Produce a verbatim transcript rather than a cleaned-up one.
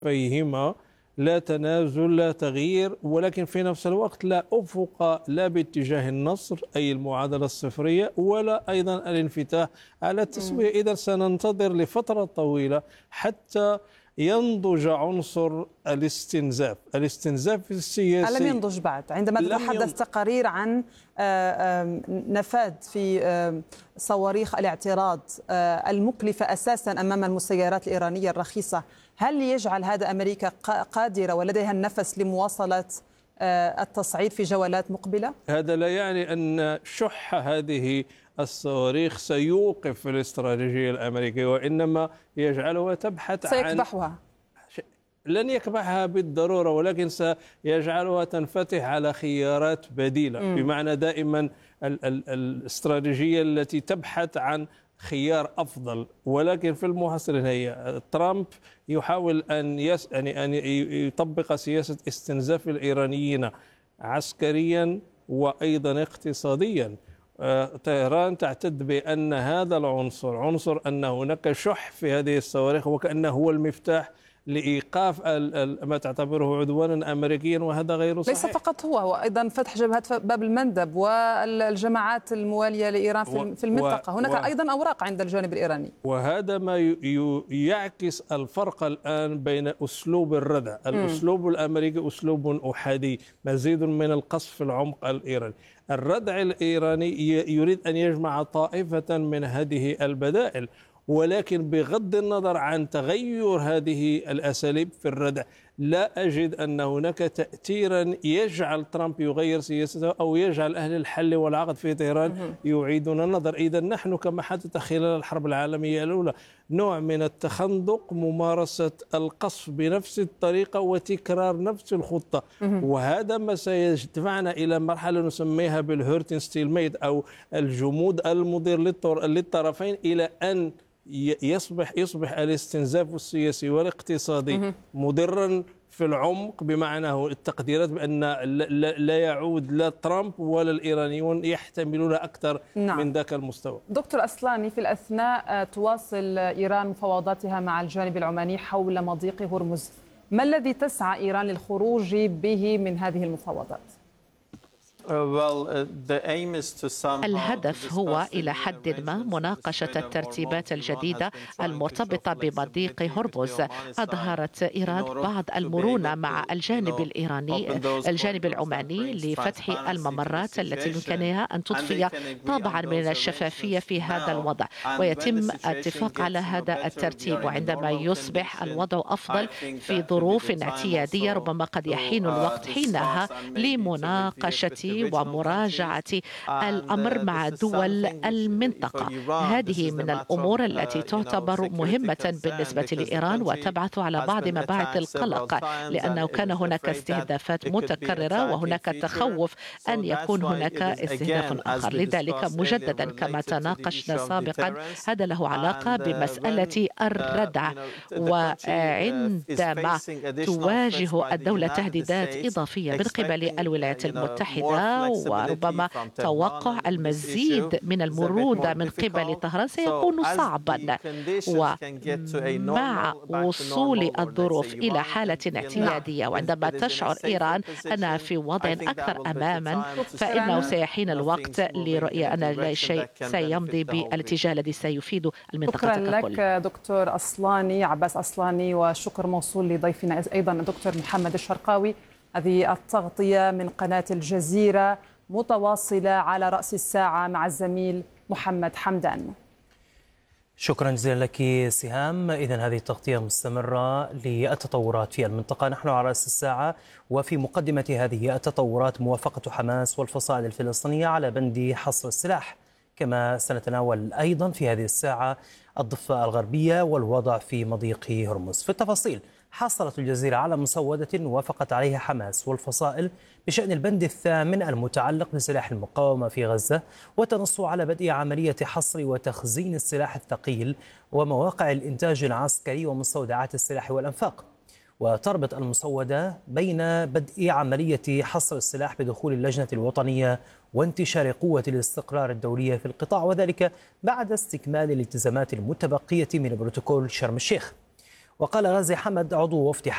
فيهما لا تنازل لا تغيير، ولكن في نفس الوقت لا أفق لا باتجاه النصر أي المعادلة الصفرية ولا أيضا الانفتاح على التسوية. إذا سننتظر لفترة طويلة حتى ينضج عنصر الاستنزاف. الاستنزاف السياسي لم ينضج بعد. عندما تتحدث تقارير عن نفاذ في صواريخ الاعتراض المكلفة أساسا أمام المسيرات الإيرانية الرخيصة، هل يجعل هذا أمريكا قادرة ولديها النفس لمواصلة التصعيد في جولات مقبلة؟ هذا لا يعني أن شح هذه الصواريخ سيوقف الاستراتيجية الأمريكية، وإنما يجعلها تبحث عن سيكبحها. لن يكبحها بالضرورة، ولكن سيجعلها تنفتح على خيارات بديلة. م. بمعنى دائما ال ال الاستراتيجية التي تبحث عن خيار أفضل. ولكن في المحصلة هي ترامب يحاول أن يس يعني أن يطبق سياسة استنزاف الإيرانيين عسكريا وأيضا اقتصاديا. طهران تعتد بأن هذا العنصر عنصر أن هناك شح في هذه الصواريخ، وكأنه هو المفتاح لإيقاف ما تعتبره عدوانا أمريكيا، وهذا غير صحيح. ليس فقط هو، هو أيضا فتح جبهة باب المندب والجماعات الموالية لإيران في المنطقة. هناك و أيضا أوراق عند الجانب الإيراني، وهذا ما يعكس الفرق الآن بين أسلوب الردع. الأسلوب الأمريكي أسلوب أحادي، مزيد من القصف في العمق الإيراني. الردع الإيراني يريد أن يجمع طائفة من هذه البدائل، ولكن بغض النظر عن تغير هذه الأساليب في الردع لا أجد أن هناك تأثيرا يجعل ترامب يغير سياسته أو يجعل أهل الحل والعقد في طهران يعيدون النظر. إذا نحن كما حدث خلال الحرب العالمية الأولى نوع من التخندق، ممارسة القصف بنفس الطريقة وتكرار نفس الخطة، وهذا ما سيدفعنا إلى مرحلة نسميها بالهورتن ستيلميت أو الجمود المضير للطرفين، إلى أن يصبح يصبح الاستنزاف السياسي والاقتصادي مضرا في العمق، بمعنى التقديرات بأن لا يعود لا ترامب ولا الإيرانيون يحتملون أكثر نعم. من ذاك المستوى. دكتور أصلاني، في الأثناء تواصل إيران مفاوضاتها مع الجانب العماني حول مضيق هرمز، ما الذي تسعى إيران للخروج به من هذه المفاوضات؟ الهدف هو إلى حد ما مناقشة الترتيبات الجديدة المرتبطة بمضيق هرمز. أظهرت إيران بعض المرونة مع الجانب الإيراني الجانب العماني لفتح الممرات التي بإمكانها أن تضفي طابعا من الشفافية في هذا الوضع، ويتم الاتفاق على هذا الترتيب. وعندما يصبح الوضع أفضل في ظروف اعتيادية ربما قد يحين الوقت حينها لمناقشة ومراجعة الأمر مع دول المنطقة. هذه من الأمور التي تعتبر مهمة بالنسبة لإيران وتبعث على بعض مباعث القلق، لأنه كان هناك استهدافات متكررة وهناك تخوف أن يكون هناك استهداف آخر. لذلك مجددا كما تناقشنا سابقا هذا له علاقة بمسألة الردع، وعندما تواجه الدولة تهديدات إضافية من قبل الولايات المتحدة وربما توقع المزيد من المرونة من قبل طهران سيكون صعبا. ومع وصول الظروف إلى حالة اعتيادية وعندما تشعر إيران أنها في وضع أكثر أماما، فإنه سيحين الوقت لرؤية أن لا شيء سيمضي بالاتجاه الذي سيفيد المنطقة شكرا ككل. لك دكتور أصلاني، عباس أصلاني، وشكر موصول لضيفنا أيضا الدكتور محمد الشرقاوي. هذه التغطية من قناة الجزيرة متواصلة على رأس الساعة مع الزميل محمد حمدان. شكرا جزيلا لك سهام. إذن هذه التغطية مستمرة للتطورات في المنطقة. نحن على رأس الساعة، وفي مقدمة هذه التطورات موافقة حماس والفصائل الفلسطينية على بند حصر السلاح، كما سنتناول أيضا في هذه الساعة الضفة الغربية والوضع في مضيق هرمز. في التفاصيل، حصلت الجزيرة على مسودة وافقت عليها حماس والفصائل بشأن البند الثامن المتعلق بسلاح المقاومة في غزة، وتنص على بدء عملية حصر وتخزين السلاح الثقيل ومواقع الإنتاج العسكري ومستودعات السلاح والأنفاق. وتربط المسودة بين بدء عملية حصر السلاح بدخول اللجنة الوطنية وانتشار قوة الاستقرار الدولية في القطاع، وذلك بعد استكمال الالتزامات المتبقية من بروتوكول شرم الشيخ. وقال غازي حمد عضو وفد